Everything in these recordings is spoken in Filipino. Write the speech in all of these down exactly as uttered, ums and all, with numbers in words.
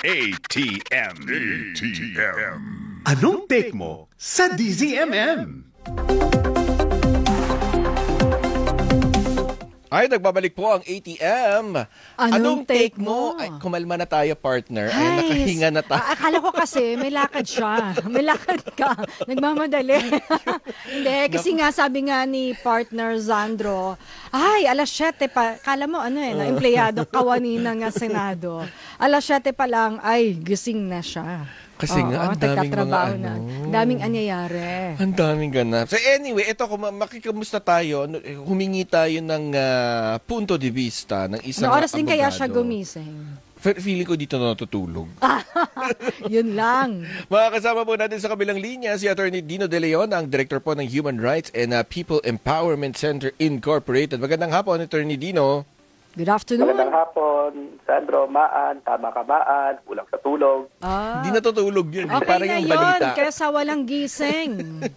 A T M. A T M. Anong take mo sa D Z M M? Ay, nagbabalik po ang A T M. Anong take mo? Ay, kumalma na tayo, partner. Ay, Ay, nakahinga na tayo. a- Akala ko kasi may lakad siya. May lakad ka. Nagmamadali. Hindi, kasi nga sabi nga ni partner Zandro, ay, alas siyete pa. Kala mo ano eh, na empleyado kawanina nga Senado. Alas siyete pa lang, ay, gising na siya. Kasi Oo, nga, ang daming mga nagtatrabaho ano. na. Daming anyayari. Ang daming ganap. So anyway, ito, kung ma- makikamusta tayo, no, eh, humingi tayo ng ah, punto de vista ng isang Ano oras din kaya abogado. siya gumising? Fe- Feeling ko dito natutulog. Yun lang. Mga kasama po natin sa kabilang linya, si Attorney Dino De Leon, ang Director po ng Human Rights and ah, People Empowerment Center Incorporated. Magandang hapon, Attorney Dino. Good afternoon. Magandang hapon, Sandro, Maan, tama ka Maan, kulang sa tulog. Ah. Hindi natutulog yun. Okay Parang na yung yun, balita. kaysa walang gising.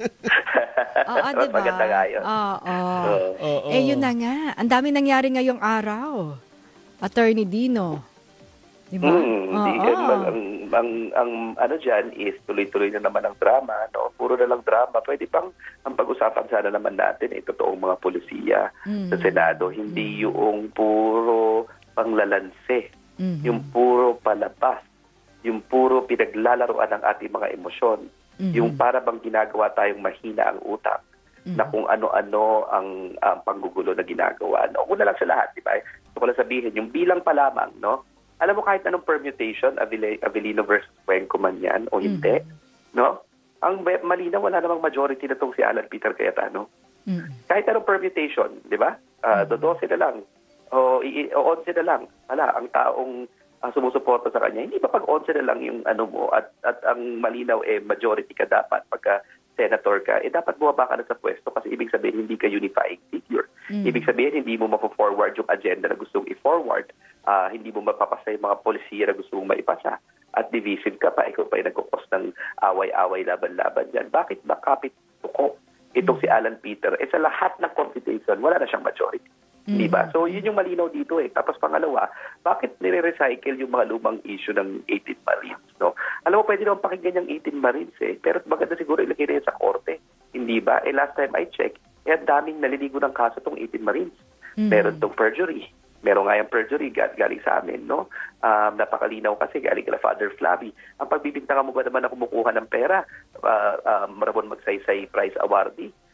Oo, Mas diba? maganda nga yun. Oo. Oo. Oo. Eh, yun na nga. Ang dami nangyari ngayong araw. Attorney Dino. Diba? Hmm, di, Oo. ang, ang, ang, ang ano dyan is tuloy-tuloy na naman ang drama. No? Puro na lang drama. Pwede pang ang pag-usapan sana naman natin eh, totoong mga polisiya Mm. sa Senado. Hindi yung puro panglalanse. Mhm. Yung puro palabas. Yung puro pinaglalaroan ng ating mga emosyon. Mhm. Yung para bang ginagawa tayong mahina ang utak. Na kung ano-ano ang ang panggugulo na ginagawa. No? Una lang sa lahat, di ba? Gusto ko lang sabihin, yung bilang pa lamang, no? Alam mo kahit anong permutation, Avile- Avelino versus Cuenco man yan o hindi, no? Ang be- malinaw, wala namang majority na itong si Alan Peter Cayetano. Mhm. Kahit anong permutation, di ba? Uh, dodose na lang, o, i- o onse na lang. Hala, ang taong uh, sumusuporta sa kanya, hindi ba pag onse na lang yung ano mo at, at ang malinaw eh majority ka dapat pagka senator ka, eh dapat bumaba ka na sa pwesto kasi ibig sabihin hindi ka unifying figure. Mm. Ibig sabihin hindi mo mapo-forward yung agenda na gusto mong i-forward. Ah, hindi mo mapapasa yung mga polisiya na gusto mong maipasa. At divisive ka pa, ikaw pa yung nagkukos ng away-away, laban-laban dyan. Bakit ba kapit tuko itong si Alan Peter? Eh sa lahat ng constitution, wala na siyang majority. Di ba? So yun yung malinaw dito eh. Tapos pangalawa, bakit nire-recycle yung mga lumang issue ng eighteen Marines? No? Alam mo, pwede naman pakinggan yung eighteen Marines eh. Pero maganda siguro ilagay na yun sa korte. Hindi ba? Eh last time I checked, eh ang daming naliligo ng kaso tong eighteen Marines. Mhm. Meron tong perjury. Meron nga yung perjury gal- galing sa amin, no? Um, napakalinaw kasi galing kila Father Flavi. Ang pagbibintangan mo ba naman na kumukuha ng pera, uh, um, Ramon Magsaysay Prize Awardee,